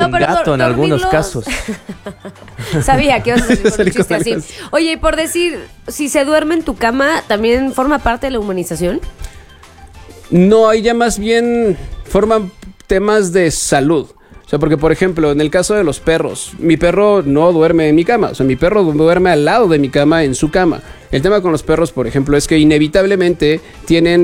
gato en algunos casos. Sabía que ibas a salir con un chiste así. Oye, y por decir, si se duerme en tu cama, ¿también forma parte de la humanización? No, ahí ya más bien forman temas de salud. O sea, porque por ejemplo, en el caso de los perros, mi perro no duerme en mi cama. O sea, mi perro duerme al lado de mi cama, en su cama. El tema con los perros, por ejemplo, es que inevitablemente tienen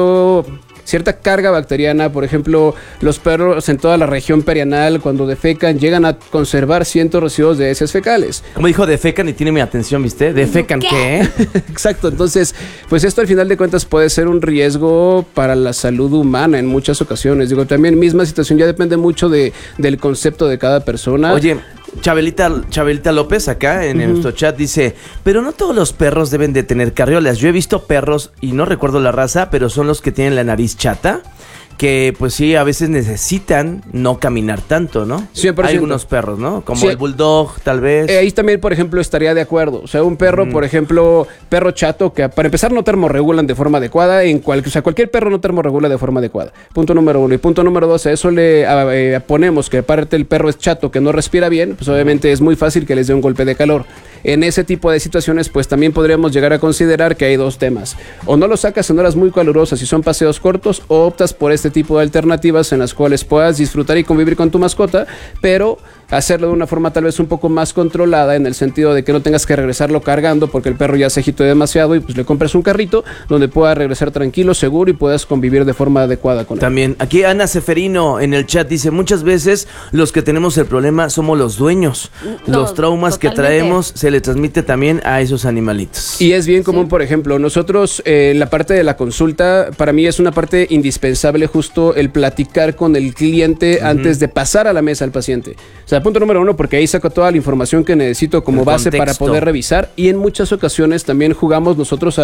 cierta carga bacteriana. Por ejemplo, los perros en toda la región perianal, cuando defecan, llegan a conservar ciertos residuos de heces fecales. Como dijo, defecan y tiene mi atención, ¿viste? ¿Defecan qué? Exacto, entonces, pues esto al final de cuentas puede ser un riesgo para la salud humana en muchas ocasiones. Digo, también misma situación, ya depende mucho del concepto de cada persona. Oye, Chabelita López acá en nuestro chat dice, pero no todos los perros deben de tener carriolas. Yo he visto perros, y no recuerdo la raza, pero son los que tienen la nariz chata, que pues sí, a veces necesitan no caminar tanto, ¿no? 100%. Hay algunos perros, ¿no? Como sí. El bulldog, tal vez. Ahí también, por ejemplo, estaría de acuerdo. O sea, un perro, por ejemplo, perro chato, que para empezar no termorregulan de forma adecuada. O sea, cualquier perro no termorregula de forma adecuada. Punto número 1. Y punto número 2, a eso le ponemos que aparte el perro es chato, que no respira bien, pues obviamente es muy fácil que les dé un golpe de calor. En ese tipo de situaciones, pues también podríamos llegar a considerar que hay dos temas. O no lo sacas en horas muy calurosas y son paseos cortos, o optas por este tipo de alternativas en las cuales puedas disfrutar y convivir con tu mascota, pero hacerlo de una forma tal vez un poco más controlada, en el sentido de que no tengas que regresarlo cargando porque el perro ya se agitó demasiado, y pues le compras un carrito donde pueda regresar tranquilo, seguro, y puedas convivir de forma adecuada con él. También, aquí Ana Seferino en el chat dice, muchas veces los que tenemos el problema somos los dueños. Los traumas que traemos se le transmite también a esos animalitos. Y es bien común, por ejemplo, nosotros, la parte de la consulta, para mí es una parte indispensable justo el platicar con el cliente antes de pasar a la mesa al paciente. O sea, punto número 1, porque ahí saco toda la información que necesito como base para poder revisar, y en muchas ocasiones también jugamos nosotros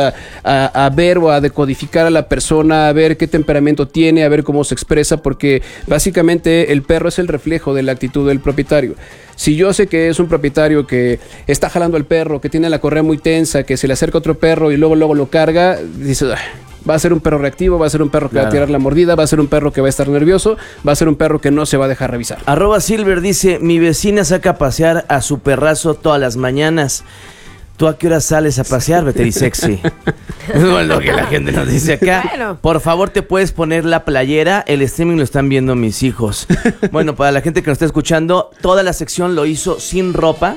a ver o a decodificar a la persona, a ver qué temperamento tiene, a ver cómo se expresa, porque básicamente el perro es el reflejo de la actitud del propietario. Si yo sé que es un propietario que está jalando al perro, que tiene la correa muy tensa, que se le acerca otro perro y luego lo carga, dices, va a ser un perro reactivo, va a ser un perro que va a tirar la mordida, va a ser un perro que va a estar nervioso, va a ser un perro que no se va a dejar revisar. @Silver dice, mi vecina saca a pasear a su perrazo todas las mañanas. ¿Tú a qué hora sales a pasear, Veterisexy? Es lo que la gente nos dice acá. Bueno. Por favor, ¿te puedes poner la playera? El streaming lo están viendo mis hijos. Bueno, para la gente que nos está escuchando, toda la sección lo hizo sin ropa.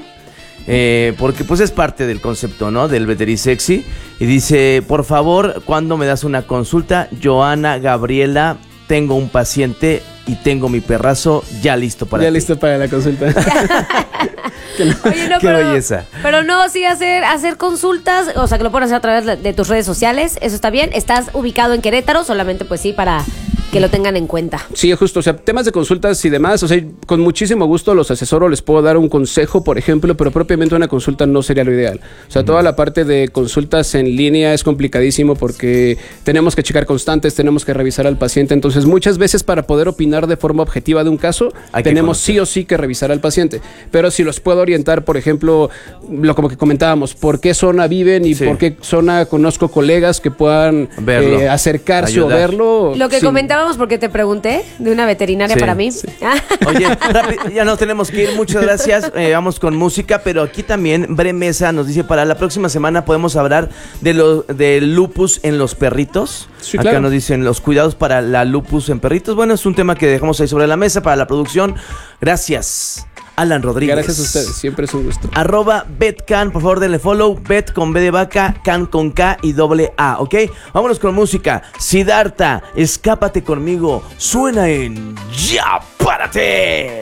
Porque pues es parte del concepto, ¿no? Del Veterisexy. Y dice, por favor, ¿cuándo me das una consulta? Joana Gabriela, tengo un paciente y tengo mi perrazo ya listo para listo para la consulta. Oye, no, qué belleza. Pero no, sí hacer consultas, o sea, que lo puedes hacer a través de tus redes sociales, eso está bien. Estás ubicado en Querétaro, solamente pues sí, para que lo tengan en cuenta. Sí, justo, o sea, temas de consultas y demás, o sea, con muchísimo gusto los asesoro, les puedo dar un consejo, por ejemplo, pero propiamente una consulta no sería lo ideal. O sea, toda la parte de consultas en línea es complicadísimo porque tenemos que checar constantes, tenemos que revisar al paciente, entonces muchas veces para poder opinar de forma objetiva de un caso, tenemos sí o sí que revisar al paciente. Pero si los puedo orientar, por ejemplo, como que comentábamos, por qué zona viven y por qué zona conozco colegas que puedan acercarse o verlo. Lo que comentábamos, porque te pregunté de una veterinaria para mí. Sí. Oye, ya nos tenemos que ir, muchas gracias. Vamos con música, pero aquí también Bre Mesa nos dice, para la próxima semana podemos hablar de lupus en los perritos. Sí, acá nos dicen los cuidados para la lupus en perritos. Bueno, es un tema que dejamos ahí sobre la mesa para la producción. Gracias, Alan Rodríguez. Gracias a ustedes, siempre es un gusto. @BetCan, por favor denle follow. Bet con B de vaca, Can con K y AA, ¿ok? Vámonos con música. Siddhartha, escápate conmigo. Suena en Ya Párate.